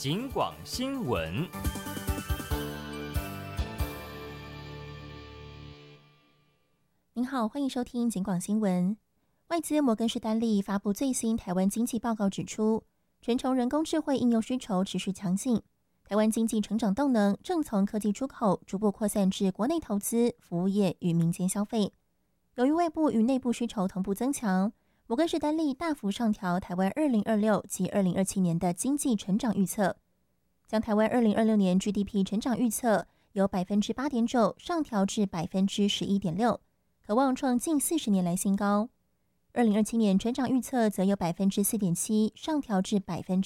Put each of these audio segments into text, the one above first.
警广新闻。 您好，欢迎收听警广新闻。外资摩根士丹利发布最新台湾经济报告指出，全球人工智慧应用需求持续强劲，台湾经济成长动能正从科技出口逐步扩散至国内投资、服务业与民间消费。由于外部与内部需求同步增强，摩根士丹利大幅上调台湾2026及2027年的经济成长预测，将台湾2026年 GDP 成长预测由 8.9% 上调至 11.6%， 可望创近40年来新高。2027年成长预测则由 4.7% 上调至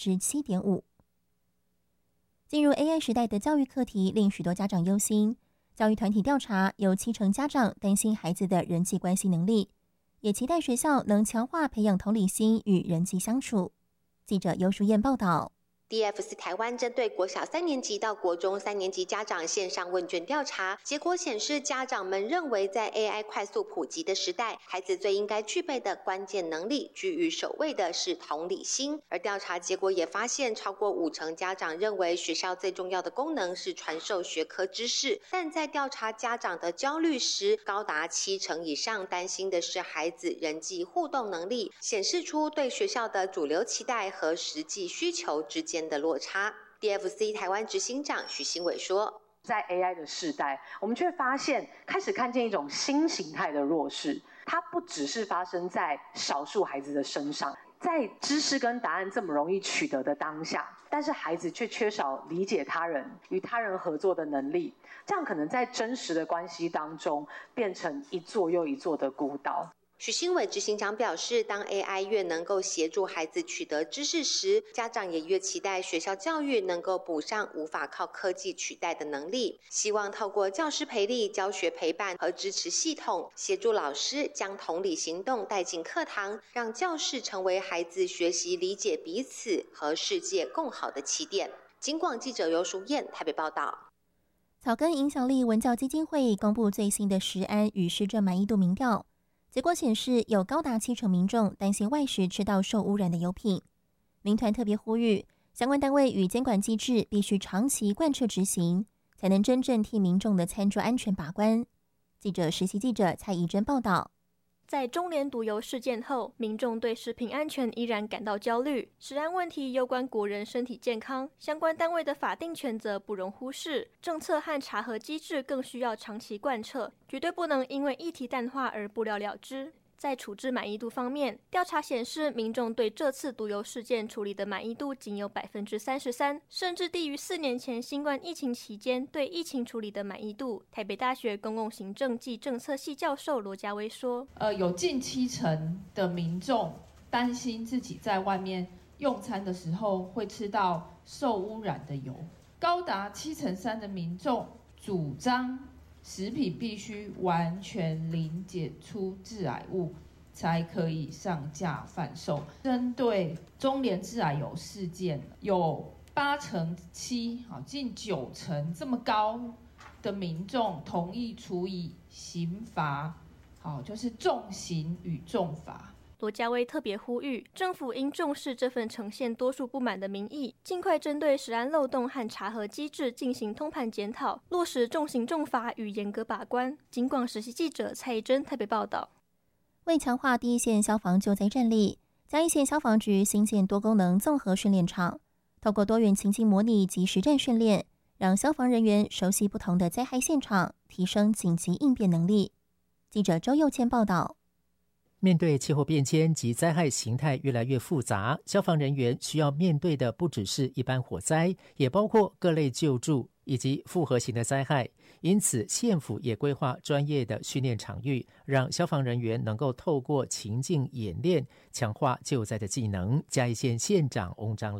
7.5%。 进入 AI 时代的教育课题令许多家长忧心，教育团体调查有70%家长担心孩子的人际关系能力，也期待学校能强化培养同理心与人际相处。记者尤淑燕报道。 DFC 台湾针对国小3年级到国中3年级家长线上问卷调查，结果显示，家长们认为在 AI 快速普及的时代，孩子最应该具备的关键能力居于首位的是同理心。而调查结果也发现，超过50%家长认为学校最重要的功能是传授学科知识，但在调查家长的焦虑时，高达70%以上担心的是孩子人际互动能力，显示出对学校的主流期待和实际需求之间的落差。 DFC 台湾执行长许新伟说， 在 AI 的世代，我们却开始看见一种新形态的弱势，它不只是发生在少数孩子的身上，在知识跟答案这么容易取得的当下，但是孩子却缺少理解他人、与他人合作的能力，这样可能在真实的关系当中变成一座又一座的孤岛。 许新伟执行长表示，当 AI 越能够协助孩子取得知识时，家长也越期待学校教育能够补上无法靠科技取代的能力，希望透过教师培力、教学陪伴和支持系统，协助老师将同理行动带进课堂，让教室成为孩子学习理解彼此和世界共好的起点。警广记者尤淑燕台北报道。 草根影响力文教基金会公布最新的食安与施政满意度民调，结果显示，有高达70%民众担心外食吃到受污染的油品。民团特别呼吁，相关单位与监管机制必须长期贯彻执行，才能真正替民众的餐桌安全把关。实习记者蔡怡珍报道。 在中联毒油事件后，民众对食品安全依然感到焦虑。食安问题攸关国人身体健康，相关单位的法定权责不容忽视，政策和查核机制更需要长期贯彻，绝对不能因为议题淡化而不了了之。在处置满意度方面，调查显示，民众对这次毒油事件处理的满意度仅有 33%， 甚至低于4年前新冠疫情期间对疫情处理的满意度。台北大学公共行政暨政策系教授罗家威说， 有近70%的民众担心自己在外面用餐的时候会吃到受污染的油，高达3%的民众主张食品必须完全零检出致癌物才可以上架贩售。针对中联致癌油事件，有87%，近90%这么高的民众同意处以刑罚，就是重刑与重罚。 罗家威特别呼吁，政府应重视这份呈现多数不满的民意，尽快针对食安漏洞和查核机制进行通盘检讨，落实重刑重罚与严格把关。警广实习记者蔡怡珍特别报道。 为强化第一线消防救灾战力，嘉义县消防局新建多功能综合训练场，透过多元情境模拟及实战训练，让消防人员熟悉不同的灾害现场，提升紧急应变能力。记者周佑谦报道。 面对气候变迁及灾害形态越来越复杂，消防人员需要面对的不只是一般火灾，也包括各类救助以及复合型的灾害。因此，县府也规划专业的训练场域，让消防人员能够透过情境演练，强化救灾的技能。嘉义县县长翁章